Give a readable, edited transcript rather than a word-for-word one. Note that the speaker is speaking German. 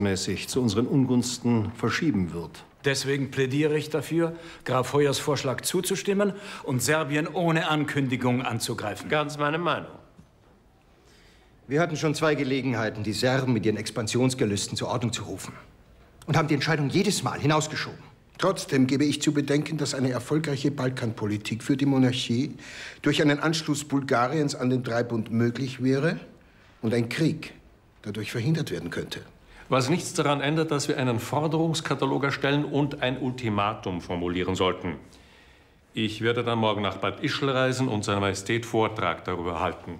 mäßig zu unseren Ungunsten verschieben wird. Deswegen plädiere ich dafür, Graf Hoyers Vorschlag zuzustimmen und Serbien ohne Ankündigung anzugreifen. Ganz meine Meinung. Wir hatten schon 2 Gelegenheiten, die Serben mit ihren Expansionsgelüsten zur Ordnung zu rufen. Und haben die Entscheidung jedes Mal hinausgeschoben. Trotzdem gebe ich zu bedenken, dass eine erfolgreiche Balkanpolitik für die Monarchie durch einen Anschluss Bulgariens an den Dreibund möglich wäre und ein Krieg dadurch verhindert werden könnte. Was nichts daran ändert, dass wir einen Forderungskatalog erstellen und ein Ultimatum formulieren sollten. Ich werde dann morgen nach Bad Ischl reisen und seiner Majestät Vortrag darüber halten.